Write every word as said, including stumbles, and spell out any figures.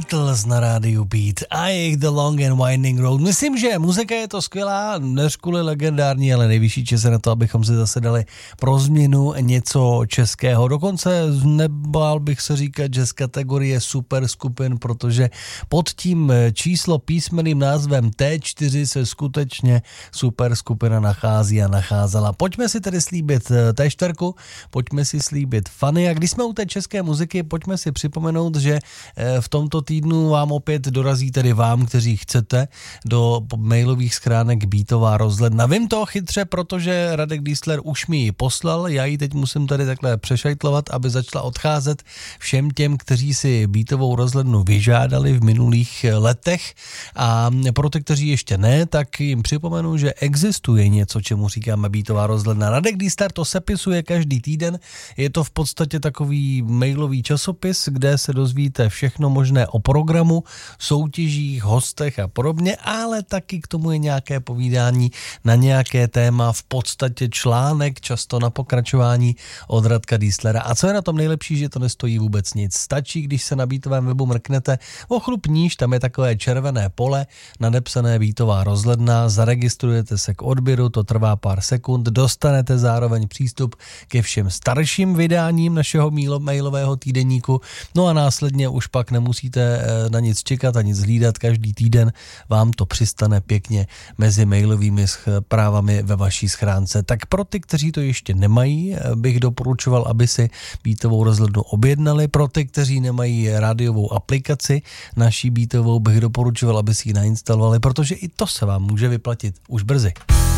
Beatles na rádiu Beat a jejich The Long and Winding Road. Myslím, že muzika je to skvělá, než kvůli legendární, ale nejvyšší čas na to, abychom si zase dali pro změnu něco českého. Dokonce nebál bych se říkat, že z kategorie super skupin, protože pod tím číslo písmenným názvem T čtyři se skutečně super skupina nachází a nacházela. Pojďme si tedy slíbit T čtyři, pojďme si slíbit Fany a když jsme u té české muziky, pojďme si připomenout, že v tomto týdnu vám opět dorazí tedy vám, kteří chcete, do mailových schránek Beatová rozhledna. Vím to chytře, protože Radek Diesler už mi ji poslal, já ji teď musím tady takhle přešajtlovat, aby začala odcházet všem těm, kteří si Beatovou rozhlednu vyžádali v minulých letech a pro ty, kteří ještě ne, tak jim připomenu, že existuje něco, čemu říkáme Beatová rozhledna. Radek Diesler to sepisuje každý týden, je to v podstatě takový mailový časopis, kde se dozvíte všechno možné o programu, soutěžích, hostech a podobně, ale taky k tomu je nějaké povídání na nějaké téma, v podstatě článek, často na pokračování od Radka Dieslera. A co je na tom nejlepší, že to nestojí vůbec nic. Stačí, když se na Beatovém webu mrknete o chlup níž, tam je takové červené pole, nadepsané Beatová rozhledna, zaregistrujete se k odběru, to trvá pár sekund, dostanete zároveň přístup ke všem starším vydáním našeho mailového týdeníku, no a následně už pak nemusíte na nic čekat a nic hlídat, každý týden vám to přistane pěkně mezi mailovými zprávami ve vaší schránce. Tak pro ty, kteří to ještě nemají, bych doporučoval, aby si Beatovou rozhlednu objednali. Pro ty, kteří nemají rádiovou aplikaci naší Beatovou, bych doporučoval, aby si ji nainstalovali, protože i to se vám může vyplatit už brzy.